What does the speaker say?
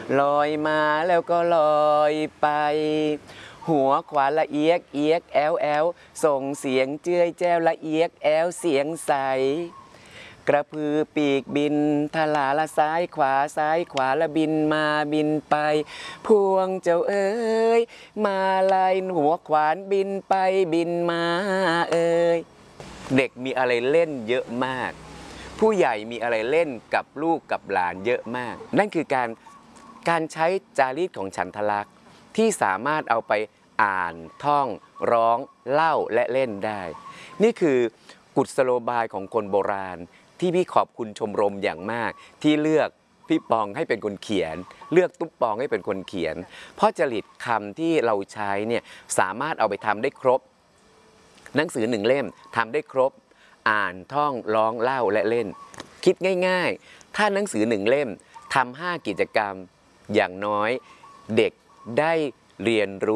ลอยมาแล้วก็ลอยไปหัวขวาละเอียกเอียกแอลแอลส่งเสียงเจื้อยแจ้วละเอียกแอลเสียงใสกระพือปีกบินทลาละซ้ายขวาซ้ายขวาละบินมาบินไปพวงเจ้าเอ๋ยมาลายหัวขวานบินไปบินมาเอ๋ยเด็กมีอะไรเล่นเยอะมากผู้ใหญ่มีอะไรเล่นกับลูกกับหลานเยอะมากนั่นคือการใช้จารีตของฉันทลักษณ์ที่สามารถเอาไปอ่านท่องร้องเล่าและเล่นได้นี่คือกุศโลบายของคนโบราณที่พี่ขอบคุณชมรมอย่างมากที่เลือกพี่ปองให้เป็นคนเขียนเลือกตุ๊กปองให้เป็นคนเขียนเพราะจริตคำที่เราใช้เนี่ยสามารถเอาไปทำได้ครบหนังสือ1เล่มทำได้ครบอ่านท่องร้องเล่าและเล่นคิดง่ายๆถ้าหนังสือ1เล่มทำ5กิจกรรมอย่างน้อยเด็กได้เรียนรู้